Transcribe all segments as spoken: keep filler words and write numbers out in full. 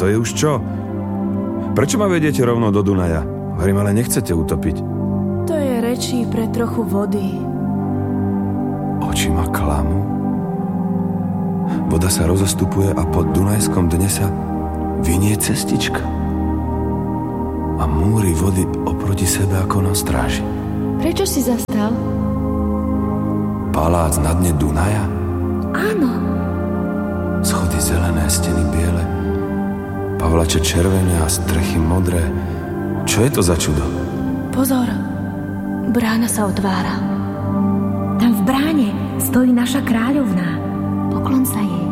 to je už čo? Prečo ma vediete rovno do Dunaja? Hovorím, ale nechcete utopiť. To je rečí pre trochu vody. Oči ma klamú. Voda sa rozostupuje a po Dunajskom dne sa vynie cestička. A múry vody oproti sebe ako na stráži. Prečo si zastal? Palác na dne Dunaja? Áno. Schody zelené, steny biele, pavlače červené a strechy modré. Čo je to za čudo? Pozor, brána sa otvára. Tam v bráne stojí naša kráľovná. Poklon sa jej.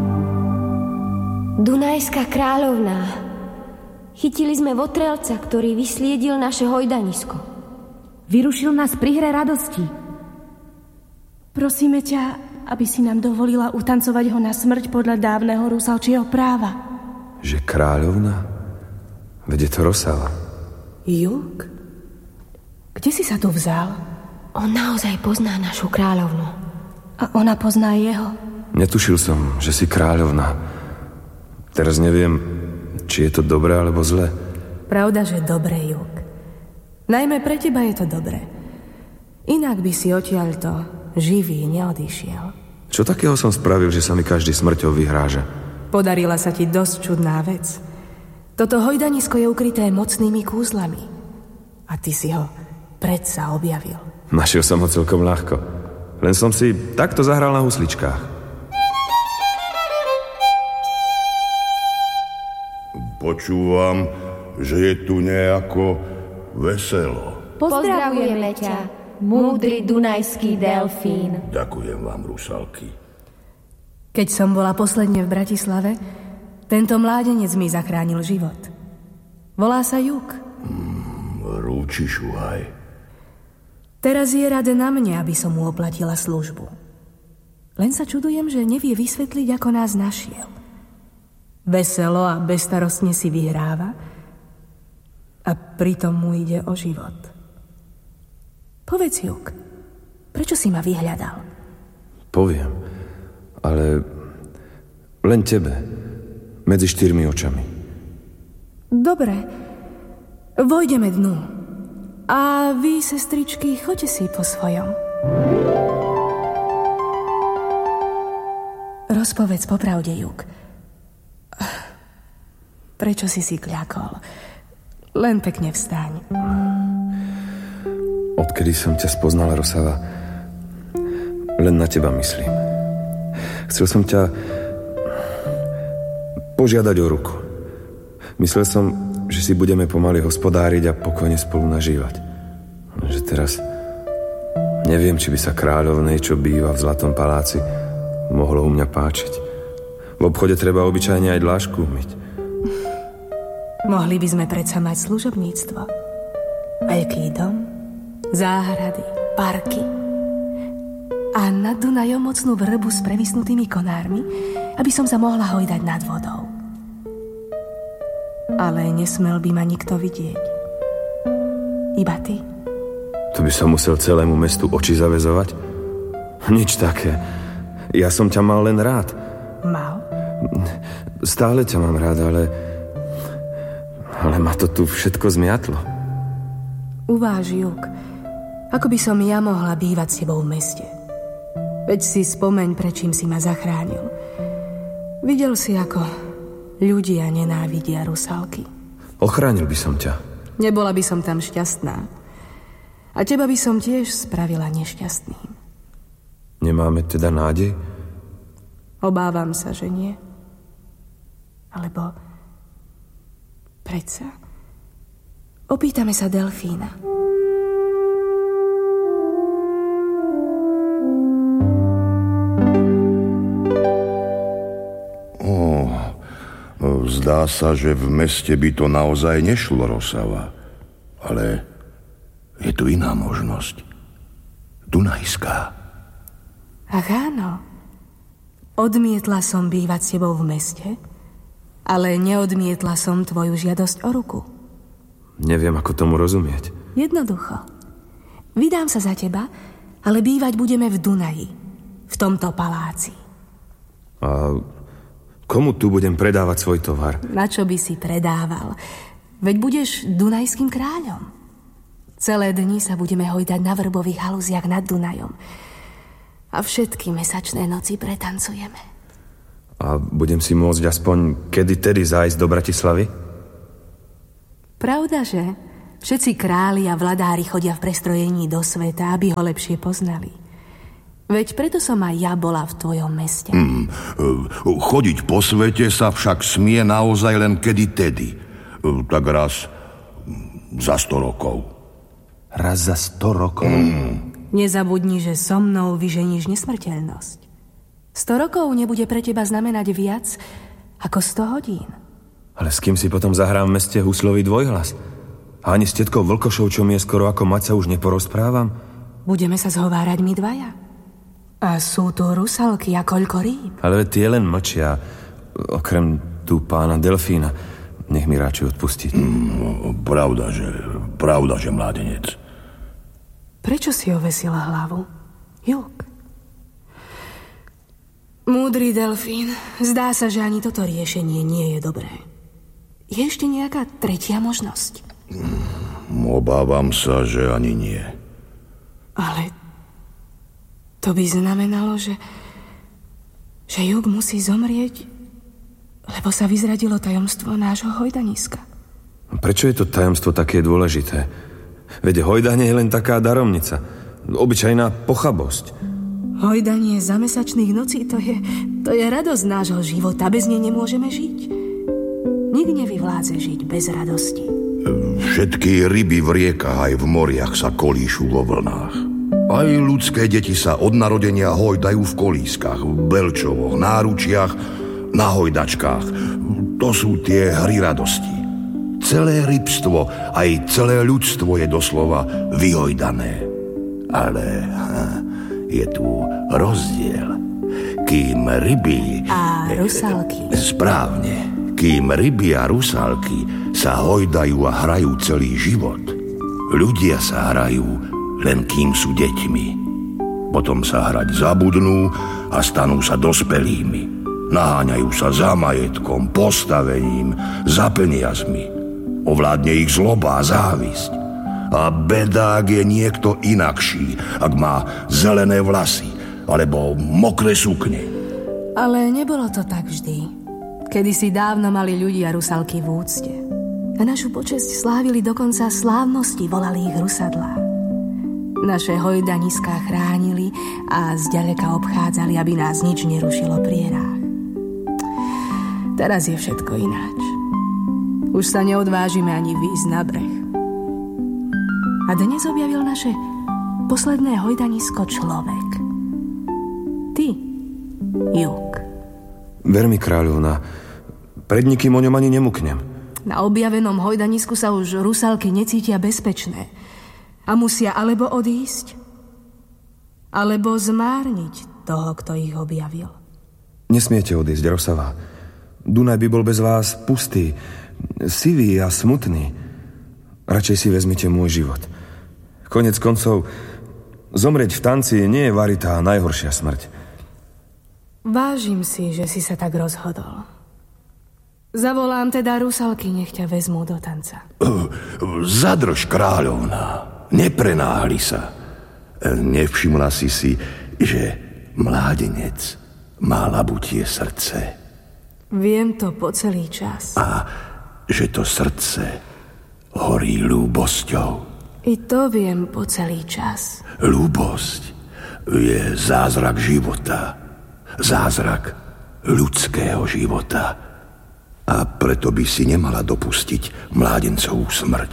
Dunajská kráľovná. Chytili sme votrelca, ktorý vysliedil naše hojdanisko. Vyrušil nás pri hre radosti. Prosíme ťa, aby si nám dovolila utancovať ho na smrť podľa dávneho rusalčieho práva. Že kráľovna? Veď je to Rosala. Juk? Kde si sa tu vzal? On naozaj pozná našu kráľovnu. A ona pozná jeho. Netušil som, že si kráľovna. Teraz neviem, či je to dobré alebo zlé. Pravda, že dobre, Juk. Najmä pre teba je to dobré. Inak by si odtiaľto živý neodišiel. Čo takého som spravil, že sa mi každý smrťou vyhráža? Podarila sa ti dosť čudná vec. Toto hojdanisko je ukryté mocnými kúzlami. A ty si ho predsa objavil. Našiel som ho celkom ľahko. Len som si takto zahral na husličkách. Počúvam, že je tu nejako veselo. Pozdravujeme ťa, múdry dunajský delfín. Ďakujem vám, rusalky. Keď som bola posledne v Bratislave, tento mládenec mi zachránil život. Volá sa Juk. Mm, rúči šuhaj. Teraz je rade na mne, aby som mu oplatila službu. Len sa čudujem, že nevie vysvetliť, ako nás našiel. Veselo a bezstarostne si vyhráva a pritom mu ide o život. Povedz, Juk, prečo si ma vyhľadal? Poviem, ale len tebe, medzi štyrmi očami. Dobre, vojdeme dnu. A vy, sestričky, choďte si po svojom. Rozpovedz popravde, Juk. Prečo si si kľakol? Len pekne vstaň. Odkedy som ťa spoznala, Rosala, len na teba myslím. Chcel som ťa požiadať o ruku. Myslel som, že si budeme pomaly hospodáriť a pokojne spolu nažívať. Že teraz neviem, či by sa kráľovnej, čo býva v Zlatom paláci, mohlo u mňa páčiť. V obchode treba obyčajne aj dlášku umyť. Mohli by sme predsa mať služobníctvo. Veľký dom, záhrady, parky a nad Dunajom mocnú vrbu s previsnutými konármi, aby som sa mohla hojdať nad vodou. Ale nesmel by ma nikto vidieť. Iba ty. To by som musel celému mestu oči zaväzovať? Nič také. Ja som ťa mal len rád. Mal? Stále ťa mám rád, ale... Ale ma to tu všetko zmiatlo. Uváž, Juk, ako by som ja mohla bývať s tebou v meste. Veď si spomeň, prečím si ma zachránil. Videl si, ako ľudia nenávidia rusalky. Ochránil by som ťa. Nebola by som tam šťastná. A teba by som tiež spravila nešťastným. Nemáme teda nádej? Obávam sa, že nie. Alebo predsa opýtame sa delfína. Oh, zdá sa, že v meste by to naozaj nešlo, Rosava. Ale je tu iná možnosť. Dunajská. Ach áno. Odmietla som bývať s tebou v meste, ale neodmietla som tvoju žiadosť o ruku. Neviem, ako tomu rozumieť. Jednoducho. Vydám sa za teba, ale bývať budeme v Dunaji, v tomto paláci. A Komu tu budem predávať svoj tovar? Na čo by si predával? Veď budeš dunajským kráľom. Celé dni sa budeme hojdať na vrbových halúziach nad Dunajom. A všetky mesačné noci pretancujeme. A budem si môcť aspoň kedy tedy zájsť do Bratislavy? Pravda, že? Všetci králi a vladári chodia v prestrojení do sveta, aby ho lepšie poznali. Veď preto som aj ja bola v tvojom meste. Hmm, chodiť po svete sa však smie naozaj len kedy tedy. Tak raz za sto rokov. Raz za sto rokov? Hmm. Nezabudni, že so mnou vyženíš nesmrteľnosť. Sto rokov nebude pre teba znamenať viac ako sto hodín. Ale s kým si potom zahrám v meste huslový dvojhlas? A ani s tetkou Vlkošou, čo mi je skoro ako mať, sa už neporozprávam? Budeme sa zhovárať my dvaja. A sú tu rusalky a koľko rýb. Ale tie len mlčia. Okrem tu pána Delfína. Nech mi radšej odpustiť. Mm, pravda, že... Pravda, že mládenec. Prečo si ovesila hlavu? Juk. Múdry Delfín, zdá sa, že ani toto riešenie nie je dobré. Je ešte nejaká tretia možnosť? Mm, obávam sa, že ani nie. Ale to by znamenalo, že že Juk musí zomrieť, lebo sa vyzradilo tajomstvo nášho hojdaniska. Prečo je to tajomstvo také dôležité? Veď hojdanie je len taká daromnica. Obyčajná pochabosť. Hojdanie za mesačných nocí, to je, to je radosť nášho života. Bez nej nemôžeme žiť. Nik nevyvládze žiť bez radosti. Všetky ryby v riekach aj v moriach sa kolíšu vo vlnách. Aj ľudské deti sa od narodenia hojdajú v kolískach, v belčovoch, náručiach, na hojdačkách. To sú tie hry radosti. Celé rybstvo, aj celé ľudstvo je doslova vyhojdané. Ale je tu rozdiel. Kým ryby... A rusalky. Správne. Kým ryby a rusalky sa hojdajú a hrajú celý život, ľudia sa hrajú len kým sú deťmi. Potom sa hrať zabudnú a stanú sa dospelými. Naháňajú sa za majetkom, postavením, za peniazmi. Ovládne ich zloba a závisť. A bedák je niekto inakší, ak má zelené vlasy alebo mokré sukne. Ale nebolo to tak vždy. Kedysi dávno mali ľudia rusalky v úcte. Na našu počesť slávili dokonca slávnosti, volali ich rusadlá. Naše hojdaniská chránili a zďaleka obchádzali, aby nás nič nerušilo pri hrách. Teraz je všetko ináč. Už sa neodvážime ani výjsť na breh. A dnes objavil naše posledné hojdanisko človek. Ty, Juk. Ver mi, kráľovna, pred nikým o ňom ani nemuknem. Na objavenom hojdanisku sa už rusalky necítia bezpečné. A musia alebo odísť, alebo zmárniť toho, kto ich objavil. Nesmiete odísť, Rosava. Dunaj by bol bez vás pustý, sivý a smutný. Radšej si vezmite môj život. Konec koncov, zomrieť v tanci nie je varitá najhoršia smrť. Vážim si, že si sa tak rozhodol. Zavolám teda rusalky, nech ťa vezmú do tanca. Zadrž, kráľovná. Neprenáhli sa. Nevšimla si si, že mládenec má labutie srdce. Viem to po celý čas. A že to srdce horí ľúbosťou. I to viem po celý čas. Ľúbosť je zázrak života. Zázrak ľudského života. A preto by si nemala dopustiť mládencovú smrť.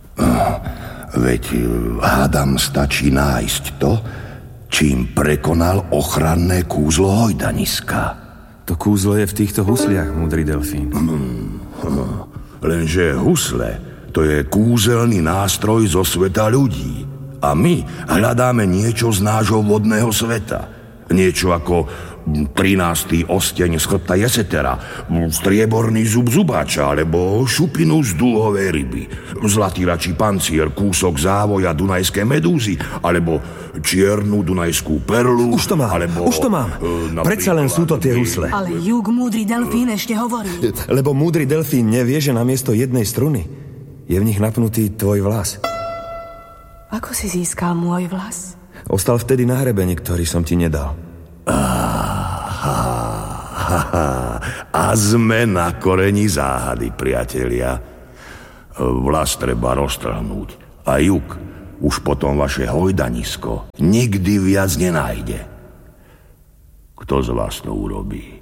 Veď hádam stačí nájsť to, čím prekonal ochranné kúzlo hojdaniska. To kúzlo je v týchto husliach, múdry Delfín. Hmm, lenže husle, to je kúzelný nástroj zo sveta ľudí. A my hľadáme niečo z nášho vodného sveta. Niečo ako trinásty osteň z chrbta Jesetera, strieborný zub zubáča, alebo šupinu z dúhovej ryby, zlatý račí pancier, kúsok závoja dunajskej medúzy, alebo čiernu dunajskú perlu. Už to mám, alebo, už to mám. Predsa len sú to tie husle. Ale Jug, múdry delfín, ešte hovorí. Lebo múdry delfín nevie, že namiesto jednej struny je v nich napnutý tvoj vlas. Ako si získal môj vlas? Ostal vtedy na hrebení, ktorý som ti nedal. Aha, aha, a sme na koreni záhady, priatelia. Vlas treba roztrhnúť a Jug už potom vaše hojdanisko nikdy viac nenájde. Kto z vás to urobí?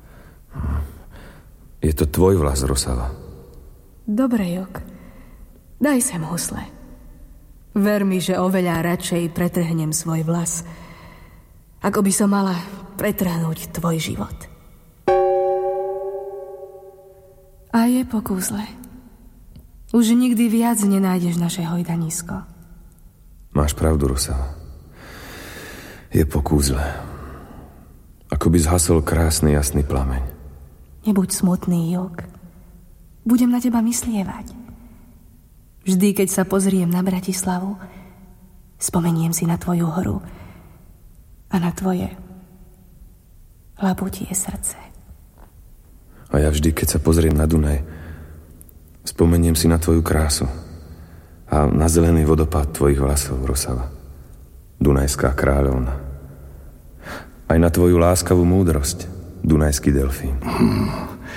Je to tvoj vlas, Rosava. Dobre, Jug. Daj sem husle. Ver mi, že oveľa radšej pretrhnem svoj vlas, ako by som mala pretrhnúť tvoj život. A je po kúzle. Už nikdy viac nenájdeš naše hojdanisko. Máš pravdu, Rosava. Je po kúzle. Ako by zhasol krásny jasný plameň. Nebuď smutný, Jug. Budem na teba myslievať. Vždy, keď sa pozriem na Bratislavu, spomeniem si na tvoju horu a na tvoje labutie srdce. A ja vždy, keď sa pozriem na Dunaj, spomeniem si na tvoju krásu a na zelený vodopád tvojich vlasov, Rosava. Dunajská kráľovna. Aj na tvoju láskavú múdrosť, dunajský delfín. Hmm.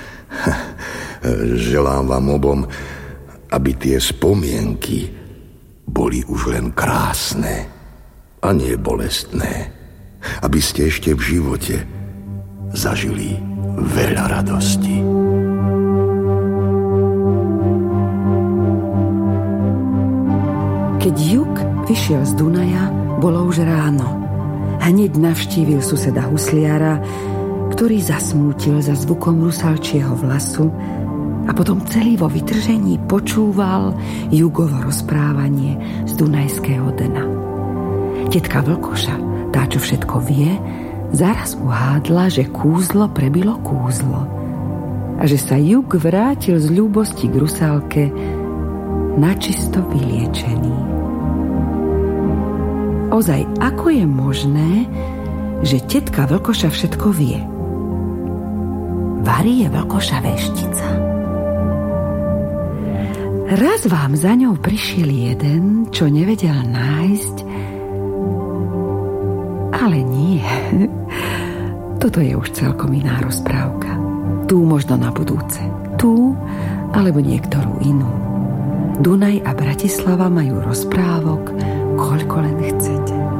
Želám vám obom, aby tie spomienky boli už len krásne a nie bolestné. Aby ste ešte v živote zažili veľa radosti. Keď Jug vyšiel z Dunaja, bolo už ráno. Hneď navštívil suseda husliara, ktorý zasmútil za zvukom rusalčieho vlasu a potom celý vo vytržení počúval Jugovo rozprávanie z dunajského dna. Tetka Vlkoša, tá, čo všetko vie, zaraz uhádla, že kúzlo prebilo kúzlo a že sa Jug vrátil z ľúbosti k Rusálke načisto vyliečený. Ozaj, ako je možné, že tetka Vlkoša všetko vie? Varí je Vlkoša veštica. Raz vám za ňou prišiel jeden, čo nevedel nájsť, ale nie. Toto je už celkom iná rozprávka. Tu možno na budúce. Tu, alebo niektorú inú. Dunaj a Bratislava majú rozprávok, koľko len chcete.